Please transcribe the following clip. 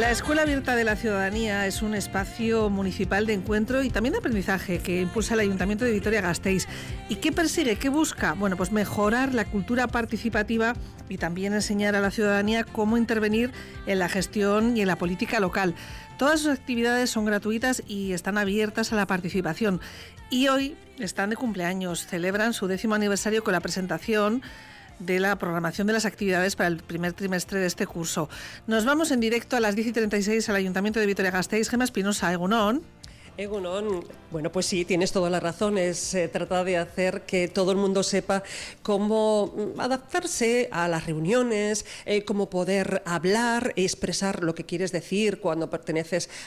La Escuela Abierta de la Ciudadanía es un espacio municipal de encuentro y también de aprendizaje que impulsa el Ayuntamiento de Vitoria-Gasteiz. ¿Y qué persigue? ¿Qué busca? Bueno, pues mejorar la cultura participativa y también enseñar a la ciudadanía cómo intervenir en la gestión y en la política local. Todas sus actividades son gratuitas y están abiertas a la participación. Y hoy están de cumpleaños, celebran su 10º aniversario con la presentación de la programación de las actividades para el primer trimestre de este curso. Nos vamos en directo a las 10:36 al Ayuntamiento de Vitoria-Gasteiz. Gemma Espinosa, Egunon. Egunon, bueno, pues sí, tienes toda la razón. Se trata de hacer que todo el mundo sepa cómo adaptarse a las reuniones, cómo poder hablar, expresar lo que quieres decir cuando perteneces